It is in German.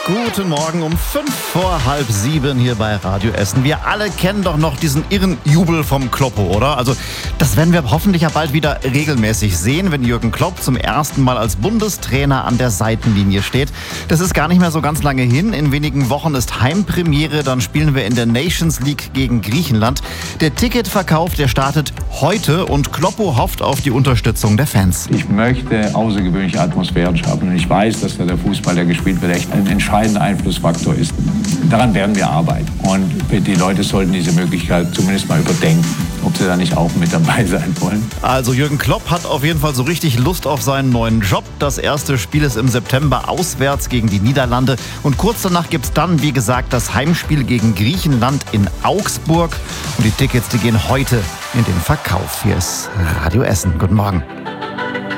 Guten Morgen um 6:55 hier bei Radio Essen. Wir alle kennen doch noch diesen irren Jubel vom Kloppo, oder? Also das werden wir hoffentlich ja bald wieder regelmäßig sehen, wenn Jürgen Klopp zum ersten Mal als Bundestrainer an der Seitenlinie steht. Das ist gar nicht mehr so ganz lange hin. In wenigen Wochen ist Heimpremiere, dann spielen wir in der Nations League gegen Griechenland. Der Ticketverkauf, der startet heute und Kloppo hofft auf die Unterstützung der Fans. Ich möchte außergewöhnliche Atmosphären schaffen und ich weiß, dass der Fußball, der gespielt wird, echt ein entscheidender Einflussfaktor ist. Daran werden wir arbeiten und die Leute sollten diese Möglichkeit zumindest mal überdenken, ob sie da nicht auch mit dabei sein wollen. Also Jürgen Klopp hat auf jeden Fall so richtig Lust auf seinen neuen Job. Das erste Spiel ist im September auswärts gegen die Niederlande und kurz danach gibt es dann, wie gesagt, das Heimspiel gegen Griechenland in Augsburg und die Tickets, die gehen heute in den Verkauf. Hier ist Radio Essen. Guten Morgen.